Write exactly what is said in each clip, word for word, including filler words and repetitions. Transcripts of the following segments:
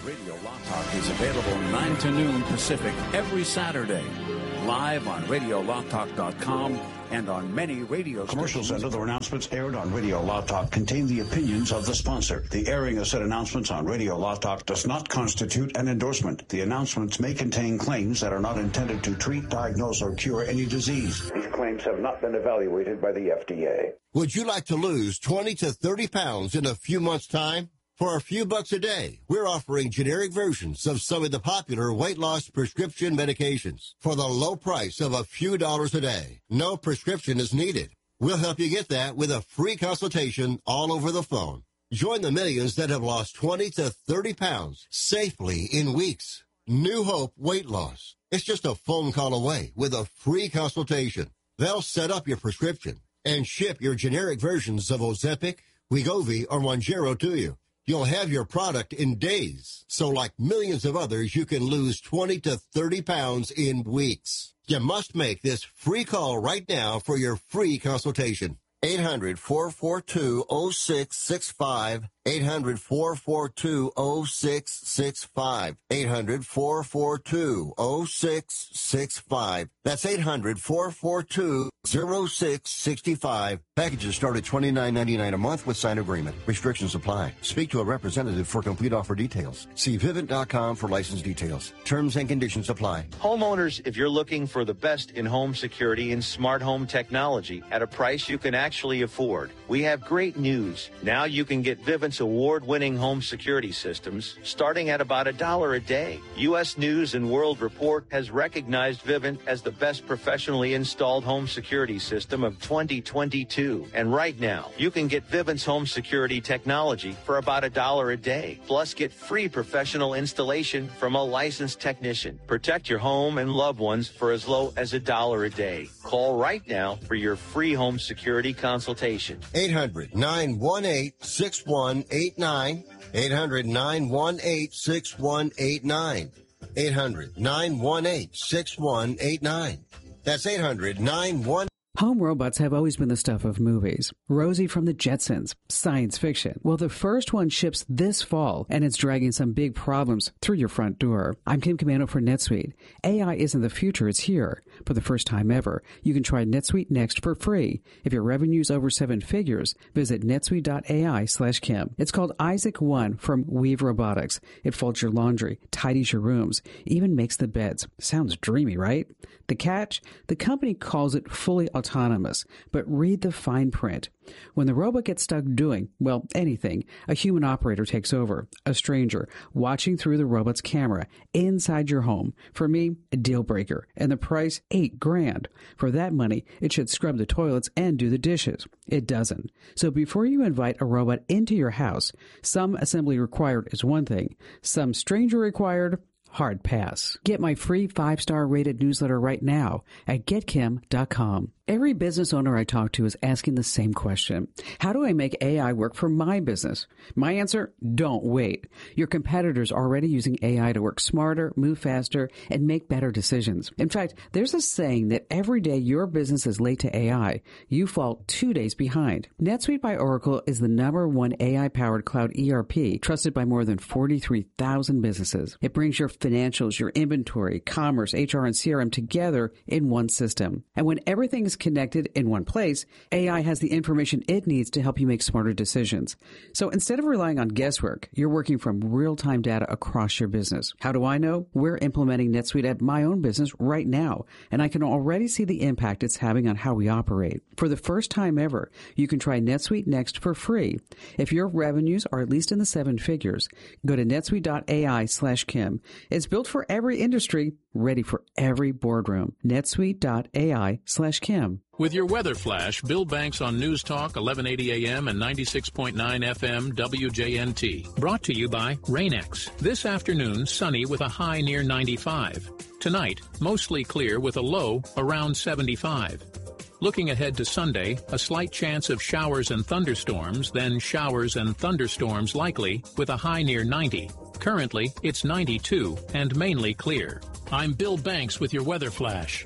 Radio Law Talk is available nine to noon Pacific every Saturday. Live on radio law talk dot com and on many radio Commercial stations. Center, the announcements aired on Radio Law Talk contain the opinions of the sponsor. The airing of said announcements on Radio Law Talk does not constitute an endorsement. The announcements may contain claims that are not intended to treat, diagnose, or cure any disease. These claims have not been evaluated by the F D A. Would you like to lose twenty to thirty pounds in a few months' time? For a few bucks a day, we're offering generic versions of some of the popular weight loss prescription medications for the low price of a few dollars a day. No prescription is needed. We'll help you get that with a free consultation all over the phone. Join the millions that have lost twenty to thirty pounds safely in weeks. New Hope Weight Loss. It's just a phone call away with a free consultation. They'll set up your prescription and ship your generic versions of Ozempic, Wegovy, or Mounjaro to you. You'll have your product in days. So like millions of others, you can lose twenty to thirty pounds in weeks. You must make this free call right now for your free consultation. eight hundred, four four two, oh six six five. eight hundred, four four two, oh six six five. eight hundred, four four two, oh six six five. That's eight hundred, four four two, oh six six five. Packages start at twenty-nine ninety-nine a month with signed agreement. Restrictions apply. Speak to a representative for complete offer details. See Vivint dot com for license details. Terms and conditions apply. Homeowners, if you're looking for the best in home security and smart home technology at a price you can actually afford, we have great news. Now you can get Vivint's award-winning home security systems starting at about a dollar a day. U S News and World Report has recognized Vivint as the best professionally installed home security system of twenty twenty-two. And right now, you can get Vivint's home security technology for about a dollar a day. Plus, get free professional installation from a licensed technician. Protect your home and loved ones for as low as a dollar a day. Call right now for your free home security consultation. eight hundred, nine one eight, six one eight nine. eight hundred, nine one eight, six one eight nine. eight hundred, nine one eight, six one eight nine. That's eight hundred, nine one eight. Home robots have always been the stuff of movies. Rosie from the Jetsons, science fiction. Well, the first one ships this fall, and it's dragging some big problems through your front door. I'm Kim Commando for NetSuite. A I isn't the future, it's here. For the first time ever, you can try NetSuite Next for free. If your revenue's over seven figures, visit netsuite.ai slash Kim. It's called Isaac One from Weave Robotics. It folds your laundry, tidies your rooms, even makes the beds. Sounds dreamy, right? The catch? The company calls it fully autonomous, but read the fine print. When the robot gets stuck doing, well, anything, a human operator takes over, a stranger, watching through the robot's camera, inside your home. For me, a deal breaker. And the price, eight grand. For that money, it should scrub the toilets and do the dishes. It doesn't. So before you invite a robot into your house, some assembly required is one thing, some stranger required, hard pass. Get my free five-star rated newsletter right now at get kim dot com. Every business owner I talk to is asking the same question. How do I make A I work for my business? My answer, don't wait. Your competitors are already using A I to work smarter, move faster, and make better decisions. In fact, there's a saying that every day your business is late to A I, you fall two days behind. NetSuite by Oracle is the number one A I-powered cloud E R P trusted by more than forty-three thousand businesses. It brings your financials, your inventory, commerce, H R, and C R M together in one system. And when everything is connected in one place, A I has the information it needs to help you make smarter decisions. So instead of relying on guesswork, you're working from real-time data across your business. How do I know? We're implementing NetSuite at my own business right now, and I can already see the impact it's having on how we operate. For the first time ever, you can try NetSuite Next for free. If your revenues are at least in the seven figures, go to netsuite.ai slash Kim. It's built for every industry, ready for every boardroom. netsuite.ai slash Kim. With your weather flash, Bill Banks on News Talk, eleven eighty A M and ninety-six point nine F M W J N T. Brought to you by Rain-X. This afternoon, sunny with a high near ninety-five. Tonight, mostly clear with a low around seventy-five. Looking ahead to Sunday, a slight chance of showers and thunderstorms, then showers and thunderstorms likely with a high near ninety. Currently, it's ninety-two and mainly clear. I'm Bill Banks with your weather flash.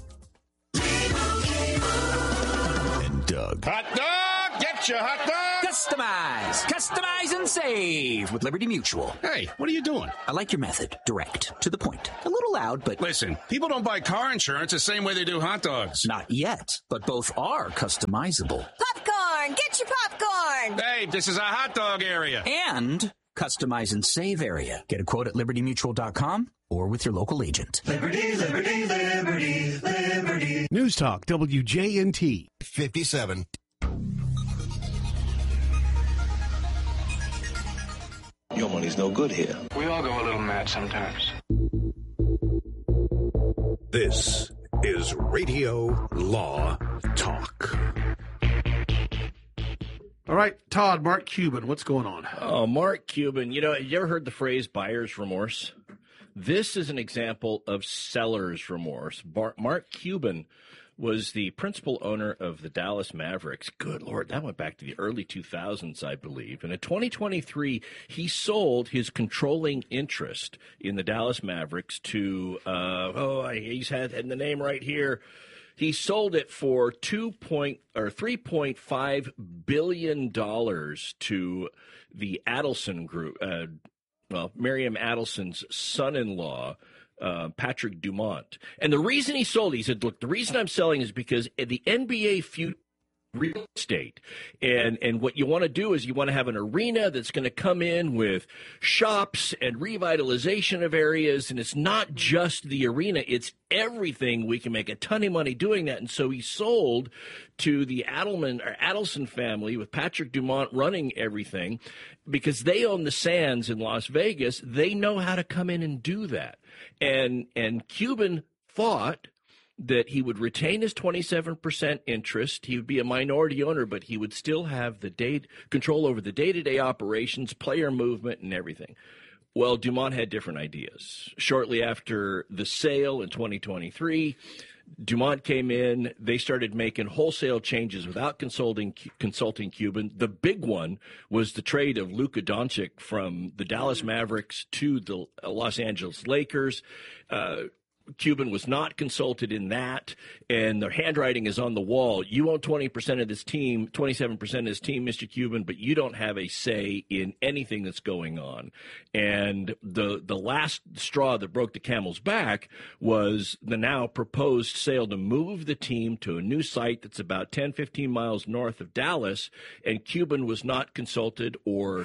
And Doug. Hot dog! Get your hot dog! Customize, customize and save with Liberty Mutual. Hey, what are you doing? I like your method. Direct, to the point. A little loud, but... Listen, people don't buy car insurance the same way they do hot dogs. Not yet, but both are customizable. Popcorn! Get your popcorn! Hey, this is a hot dog area. And customize and save area. Get a quote at liberty mutual dot com or with your local agent. Liberty, liberty, liberty, liberty. News Talk, W J N T. fifty-seven. Your money's no good here. We all go a little mad sometimes. This is Radio Law Talk. All right, Todd, Mark Cuban, what's going on? Oh, Mark Cuban. You know, you ever heard the phrase buyer's remorse? This is an example of seller's remorse. Bar- Mark Cuban was the principal owner of the Dallas Mavericks. Good Lord, that went back to the early two thousands, I believe. And in twenty twenty-three, he sold his controlling interest in the Dallas Mavericks to, uh, oh, he's had, had the name right here. He sold it for two point or three point five billion dollars to the Adelson Group. Uh, well, Miriam Adelson's son-in-law, uh, Patrick Dumont. And the reason he sold it, he said, look, the reason I'm selling is because the N B A future real estate. And and what you want to do is you want to have an arena that's going to come in with shops and revitalization of areas. And it's not just the arena, it's everything. We can make a ton of money doing that. And so he sold to the Adelman or Adelson family with Patrick Dumont running everything because they own the Sands in Las Vegas. They know how to come in and do that. And and Cuban thought that he would retain his twenty-seven percent interest. He would be a minority owner, but he would still have the day, control over the day-to-day operations, player movement, and everything. Well, Dumont had different ideas. Shortly after the sale in twenty twenty-three, Dumont came in. They started making wholesale changes without consulting consulting Cuban. The big one was the trade of Luka Doncic from the Dallas Mavericks to the Los Angeles Lakers. Uh, Cuban was not consulted in that, and the handwriting is on the wall. You own twenty percent of this team, twenty-seven percent of this team, Mister Cuban, but you don't have a say in anything that's going on. And the the last straw that broke the camel's back was the now proposed sale to move the team to a new site that's about ten, fifteen miles north of Dallas, and Cuban was not consulted or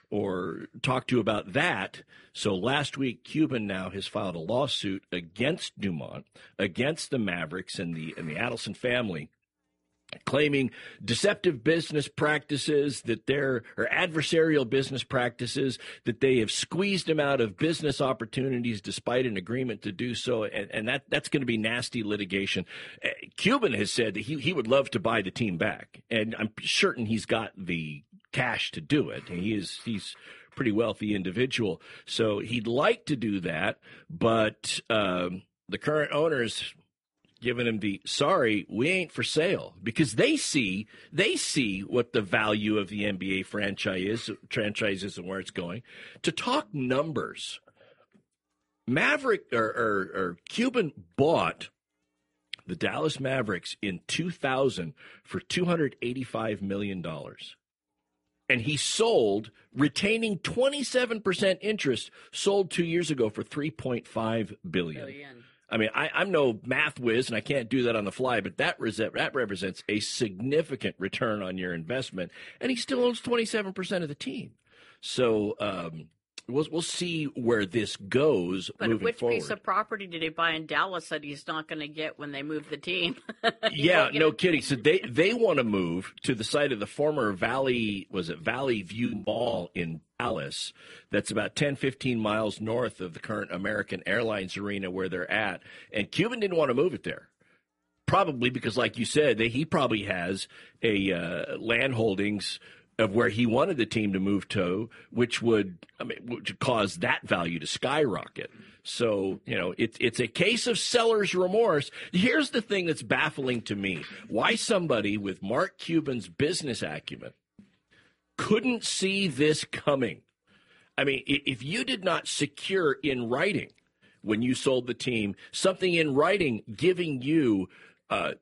or talked to about that. So last week, Cuban now has filed a lawsuit against Dumont, against the Mavericks and the and the Adelson family, claiming deceptive business practices, that they're or adversarial business practices, that they have squeezed him out of business opportunities despite an agreement to do so, and, and that that's going to be nasty litigation. Uh, Cuban has said that he, he would love to buy the team back, and I'm certain he's got the cash to do it. He is he's a pretty wealthy individual, so he'd like to do that, but um, the current owners giving him the sorry, we ain't for sale, because they see they see what the value of the N B A franchise is, franchise is and where it's going. To talk numbers, Maverick or, or, or Cuban bought the Dallas Mavericks in two thousand for two hundred eighty-five million dollars. And he sold, retaining twenty-seven percent interest, sold two years ago for three point five billion dollars. Billion. I mean, I, I'm no math whiz, and I can't do that on the fly, but that, res- that represents a significant return on your investment. And he still owns twenty-seven percent of the team. So um, we'll we'll see where this goes but moving which forward. Piece of property did he buy in Dallas that he's not going to get when they move the team? Yeah, no kidding. So they, they want to move to the site of the former Valley, was it Valley View Mall in Dallas, that's about ten, fifteen miles north of the current American Airlines arena where they're at. And Cuban didn't want to move it there. Probably because, like you said, they, he probably has a uh, land holdings of where he wanted the team to move to, which would, I mean, would cause that value to skyrocket. So, you know, it's it's a case of seller's remorse. Here's the thing that's baffling to me. Why somebody with Mark Cuban's business acumen couldn't see this coming. I mean, if you did not secure in writing when you sold the team, something in writing giving you uh,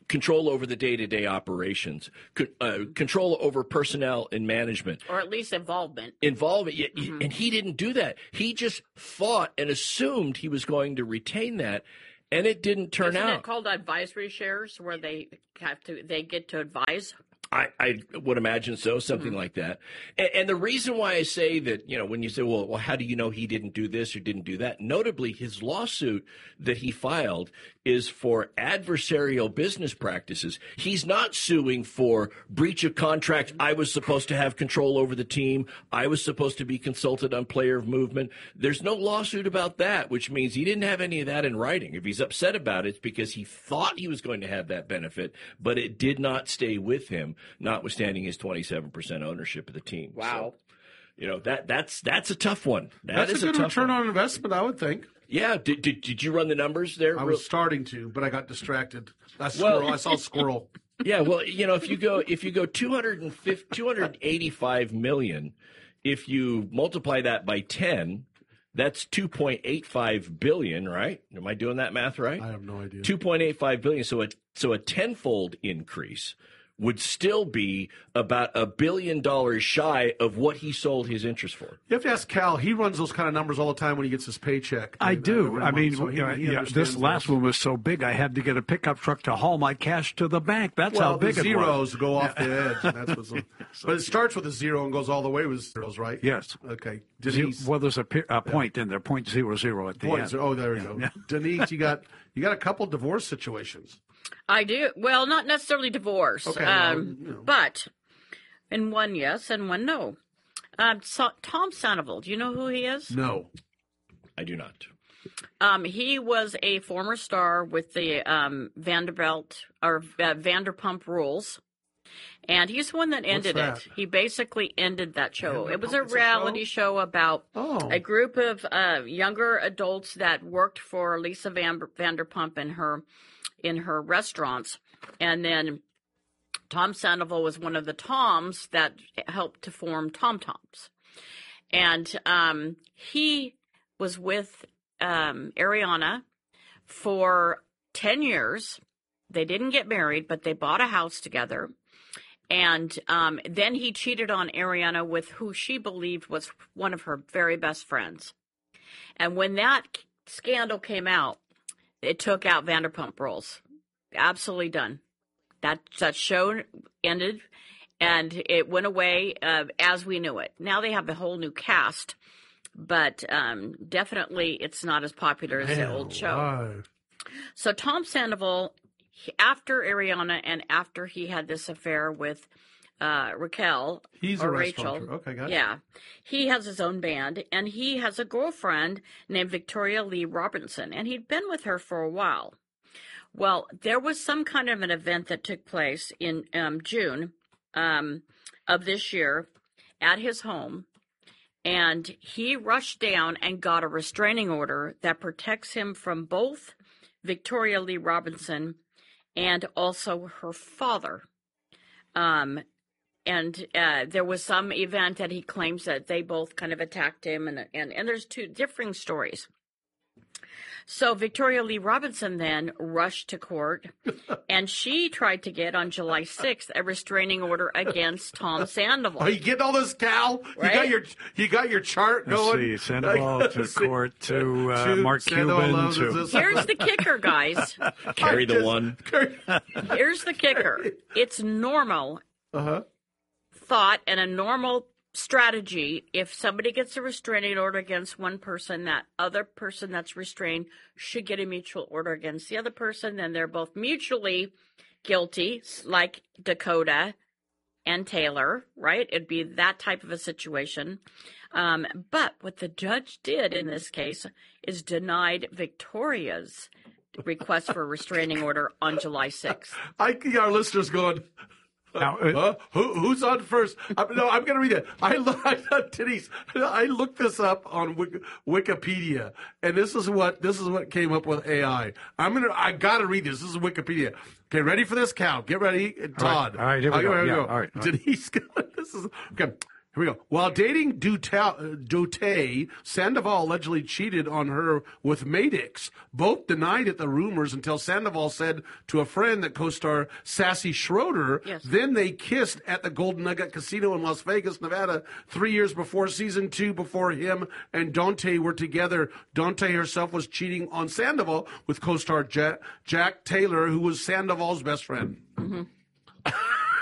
control over the day-to-day operations, co- uh, control over personnel and management. Or at least involvement. Involvement. Mm-hmm. And he didn't do that. He just thought and assumed he was going to retain that, and it didn't turn Isn't out. it called advisory shares, where they have to they get to advise? I, I would imagine so, something Mm-hmm. like that. And, and the reason why I say that, you know, when you say, well, well, how do you know he didn't do this or didn't do that? Notably, his lawsuit that he filed is for adversarial business practices. He's not suing for breach of contract. I was supposed to have control over the team. I was supposed to be consulted on player movement. There's no lawsuit about that, which means he didn't have any of that in writing. If he's upset about it, it's because he thought he was going to have that benefit, but it did not stay with him, notwithstanding his twenty-seven percent ownership of the team. Wow. So, you know, that that's that's a tough one. That That's is a good tough return one. on investment, I would think. Yeah. Did, did did you run the numbers there? I was starting to, but I got distracted. I, Well- squirrel, I saw a squirrel. Yeah, well, you know, if you go if you go two hundred fifty, two hundred eighty-five million, if you multiply that by ten, that's two point eight five billion, right? Am I doing that math right? I have no idea. two point eight five billion. So a so a tenfold increase would still be about a billion dollars shy of what he sold his interest for. You have to ask Cal. He runs those kind of numbers all the time when he gets his paycheck. I And, uh, do. every I mean, month, so he- you know, he yeah, understands this last those. one was so big, I had to get a pickup truck to haul my cash to the bank. That's well, how big the it zeros was. go off the edge. And that's what's. But it starts with a zero and goes all the way with zeros, right? Yes. Okay. Ze- Denise. Well, there's a, pi- a point in there, point zero zero at the Point end. zero- oh, there we go. Yeah. Denise, you got you got a couple divorce situations. I do. Well, not necessarily divorce, Okay, well, um, you know. but in one yes and one no. Um, so, Tom Sandoval, do you know who he is? No. I do not. Um, he was a former star with the um, Vanderbilt or uh, Vanderpump Rules, and he's the one that ended that? it. He basically ended that show. It was a Vanderpump is a reality show, about Oh. a group of uh, younger adults that worked for Lisa Van- Vanderpump in her in her restaurants, and then Tom Sandoval was one of the Toms that helped to form Tom Toms, and um, he was with um, Ariana for ten years. They didn't get married, but they bought a house together. And um, then he cheated on Ariana with who she believed was one of her very best friends. And when that scandal came out, it took out Vanderpump Rules. Absolutely done. That, that show ended, and it went away uh, as we knew it. Now they have a whole new cast, but um, definitely it's not as popular as the Man, old show. why? So Tom Sandoval, he- after Ariana and after he had this affair with uh, Raquel He's or a Rachel, restaurateur. Okay, got it. yeah, he has his own band, and he has a girlfriend named Victoria Lee Robinson, and he'd been with her for a while. Well, there was some kind of an event that took place in um, June um, of this year at his home, and he rushed down and got a restraining order that protects him from both Victoria Lee Robinson and also her father. Um, and uh, there was some event that he claims that they both kind of attacked him, and and, and there's two differing stories. So Victoria Lee Robinson then rushed to court, and she tried to get on July sixth a restraining order against Tom Sandoval. Are you getting all this, Cal? Right? You got your you got your chart Let's going. see, Sandoval to court to uh, To Mark Sandoval Cuban loves to. this. Here's the kicker, guys. Carry the one. Here's the kicker. It's normal Uh-huh. thought and a normal strategy. If somebody gets a restraining order against one person, that other person that's restrained should get a mutual order against the other person. Then they're both mutually guilty, like Dakota and Taylor, right? It'd be that type of a situation. Um, but what the judge did in this case is denied Victoria's request for a restraining order on July sixth. I got our listeners going. Now, Uh, uh, who, who's on first? I'm, no, I'm going to read it. I look, I, Denise, I looked this up on Wik- Wikipedia, and this is what this is what came up with A I. I'm gonna, I got to read this. This is Wikipedia. Okay, ready for this, Cal? Get ready, Todd. All right, here we I'll go. Here we Yeah, go. all right, all right. Denise, this is okay. Here Here we go. While dating Dote, Sandoval allegedly cheated on her with Madix. Both denied it, the rumors, until Sandoval said to a friend that co-star Sassy Schroeder, yes. Then they kissed at the Golden Nugget Casino in Las Vegas, Nevada, three years before season two, before him and Dante were together. Dante herself was cheating on Sandoval with co-star Jack, Jack Taylor, who was Sandoval's best friend. Mm-hmm.